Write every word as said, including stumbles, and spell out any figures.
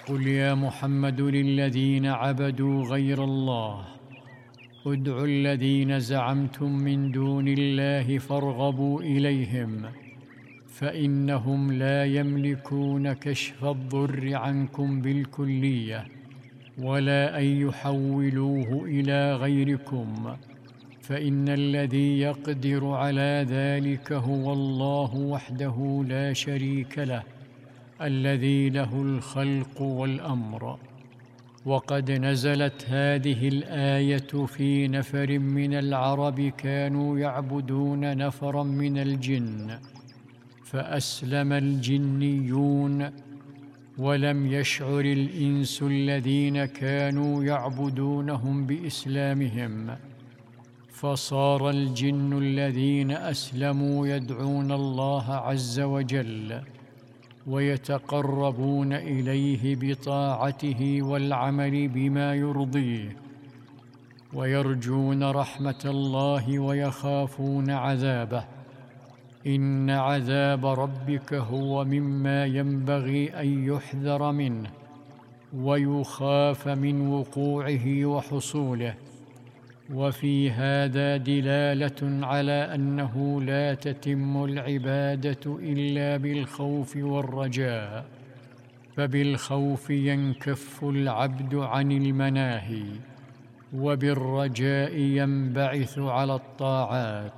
قل يا محمد للذين عبدوا غير الله ادعوا الذين زعمتم من دون الله فارغبوا إليهم فإنهم لا يملكون كشف الضر عنكم بالكلية ولا أن يحولوه إلى غيركم، فإن الذي يقدر على ذلك هو الله وحده لا شريك له الذي له الخلق والأمر. وقد نزلت هذه الآية في نفر من العرب كانوا يعبدون نفرا من الجن، فأسلم الجنيون ولم يشعر الإنس الذين كانوا يعبدونهم بإسلامهم، فصار الجن الذين أسلموا يدعون الله عز وجل ويتقربون إليه بطاعته والعمل بما يرضيه، ويرجون رحمة الله ويخافون عذابه. إن عذاب ربك هو مما ينبغي أن يحذر منه ويخاف من وقوعه وحصوله. وفي هذا دلالة على أنه لا تتم العبادة إلا بالخوف والرجاء، فبالخوف ينكف العبد عن المناهي، وبالرجاء ينبعث على الطاعات.